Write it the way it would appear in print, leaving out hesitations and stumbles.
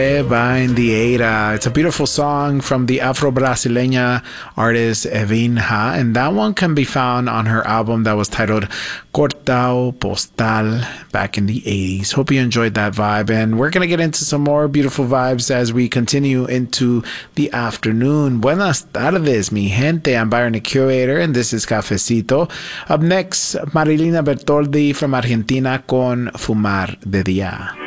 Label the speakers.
Speaker 1: Bandiera. It's a beautiful song from the Afro-Brasileña artist Evinha, and that one can be found on her album that was titled Cortao Postal back in the 80s. Hope you enjoyed that vibe, and we're going to get into some more beautiful vibes as we continue into the afternoon. Buenas tardes, mi gente. I'm Byron, the curator, and this is Cafecito. Up next, Marilina Bertoldi from Argentina con Fumar de Día.